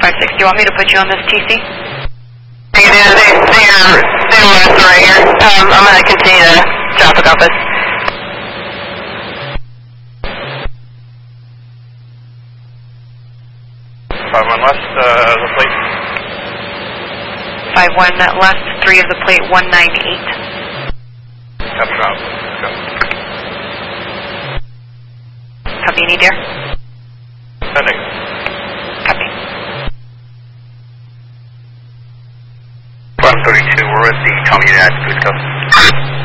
556. Do you want me to put you on this TC? Negative. They want us right here. I'm going to continue the traffic office. 51 left, the plate. 51 left, 3 of the plate 198. Copy, Rob. Let's go. Copy, any dear? Sending. Copy. 132, we're with the Tom Unit, please go.